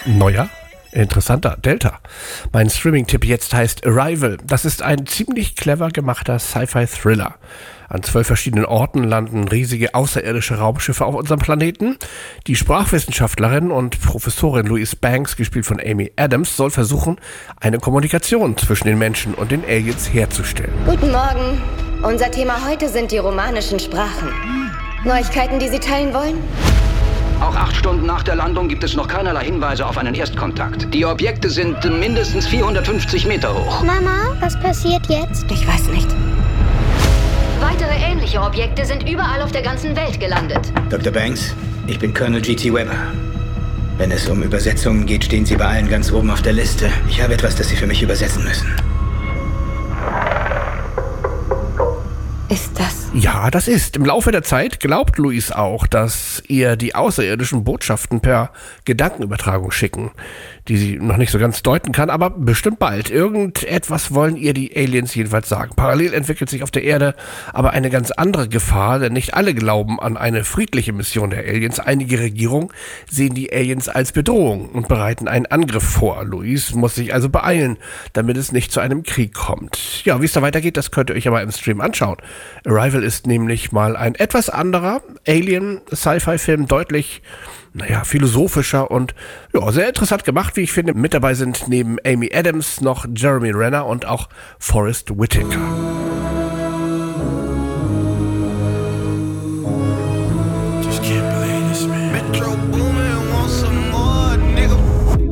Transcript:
Neuer, interessanter, Delta. Mein Streaming-Tipp jetzt heißt Arrival. Das ist ein ziemlich clever gemachter Sci-Fi-Thriller. An 12 verschiedenen Orten landen riesige außerirdische Raumschiffe auf unserem Planeten. Die Sprachwissenschaftlerin und Professorin Louise Banks, gespielt von Amy Adams, soll versuchen, eine Kommunikation zwischen den Menschen und den Aliens herzustellen. Guten Morgen. Unser Thema heute sind die romanischen Sprachen. Neuigkeiten, die Sie teilen wollen? Auch 8 Stunden nach der Landung gibt es noch keinerlei Hinweise auf einen Erstkontakt. Die Objekte sind mindestens 450 Meter hoch. Mama, was passiert jetzt? Ich weiß nicht. Weitere ähnliche Objekte sind überall auf der ganzen Welt gelandet. Dr. Banks, ich bin Colonel G.T. Weber. Wenn es um Übersetzungen geht, stehen Sie bei allen ganz oben auf der Liste. Ich habe etwas, das Sie für mich übersetzen müssen. Ist das? Ja, das ist. Im Laufe der Zeit glaubt Louise auch, dass ihr die außerirdischen Botschaften per Gedankenübertragung schicken, die sie noch nicht so ganz deuten kann, aber bestimmt bald. Irgendetwas wollen ihr die Aliens jedenfalls sagen. Parallel entwickelt sich auf der Erde aber eine ganz andere Gefahr, denn nicht alle glauben an eine friedliche Mission der Aliens. Einige Regierungen sehen die Aliens als Bedrohung und bereiten einen Angriff vor. Louise muss sich also beeilen, damit es nicht zu einem Krieg kommt. Ja, wie es da weitergeht, das könnt ihr euch aber im Stream anschauen. Arrival ist nämlich mal ein etwas anderer Alien-Sci-Fi-Film, deutlich, philosophischer und sehr interessant gemacht, wie ich finde. Mit dabei sind neben Amy Adams noch Jeremy Renner und auch Forest Whitaker.